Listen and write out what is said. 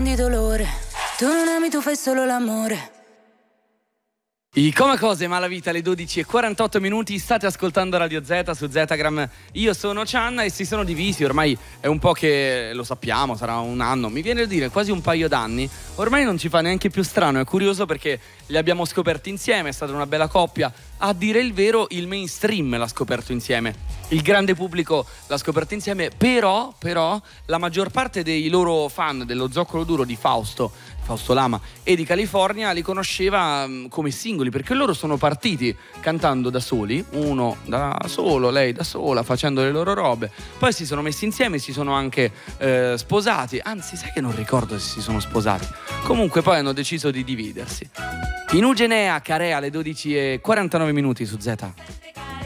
di dolore. Tu non ami, tu fai solo l'amore. I Come Cose Malavita alle 12:48. State ascoltando Radio Z su Zetagram. Io sono Cianna e si sono divisi. Ormai è un po' che lo sappiamo, sarà un anno, mi viene a dire quasi un paio d'anni. Ormai non ci fa neanche più strano, è curioso perché li abbiamo scoperti insieme, è stata una bella coppia. A dire il vero, il mainstream l'ha scoperto insieme, il grande pubblico l'ha scoperto insieme, però la maggior parte dei loro fan dello Zoccolo Duro di Fausto Lama e di California li conosceva come singoli, perché loro sono partiti cantando da soli, uno da solo, lei da sola, facendo le loro robe, poi si sono messi insieme, si sono anche sposati, anzi sai che non ricordo se si sono sposati, comunque poi hanno deciso di dividersi. In Ugenea, Carea alle 12:49 su Z.